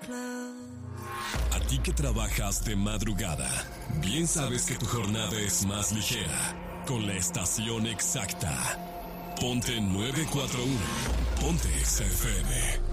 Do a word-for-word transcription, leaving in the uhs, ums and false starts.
A ti que trabajas de madrugada, bien sabes que tu jornada es más ligera con la estación exacta. Ponte nueve cuatro uno. Ponte X F M.